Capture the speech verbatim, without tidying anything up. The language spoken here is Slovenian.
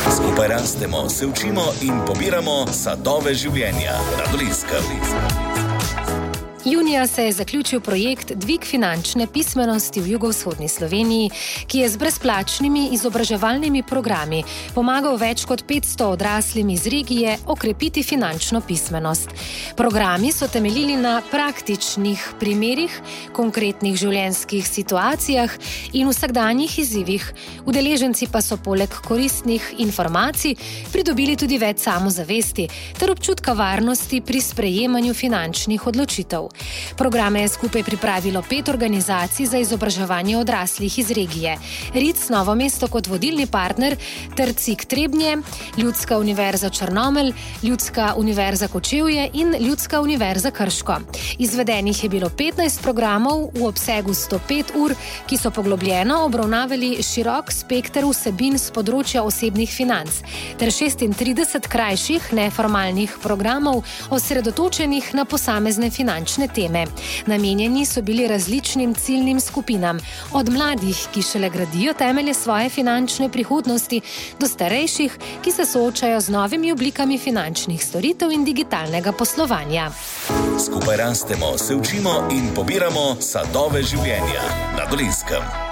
Skupaj rastemo, se učimo in pobiramo sadove življenja na Dolenjskem. Junija se je zaključil projekt Dvig finančne pismenosti v jugovzhodni Sloveniji, ki je z brezplačnimi izobraževalnimi programi pomagal več kot petsto odraslim iz regije okrepiti finančno pismenost. Programi so temeljili na praktičnih primerih, konkretnih življenjskih situacijah in vsakdanjih izzivih. Udeleženci pa so poleg koristnih informacij pridobili tudi več samozavesti ter občutka varnosti pri sprejemanju finančnih odločitev. Programe je skupaj pripravilo pet organizacij za izobraževanje odraslih iz regije. R I C Novo mesto kot vodilni partner ter C I K Trebnje, Ljudska univerza Črnomelj, Ljudska univerza Kočevje in Ljudska univerza Krško. Izvedenih je bilo petnajst programov v obsegu sto pet ur, ki so poglobljeno obravnavali širok spekter vsebin s področja osebnih financ, ter šestintrideset krajših neformalnih programov osredotočenih na posamezne finančne teme. Namenjeni so bili različnim ciljnim skupinam, od mladih, ki šele gradijo temelje svoje finančne prihodnosti, do starejših, ki se soočajo z novimi oblikami finančnih storitev in digitalnega poslovanja. Skupaj rastemo, se učimo in pobiramo sadove življenja na Dolenjskem.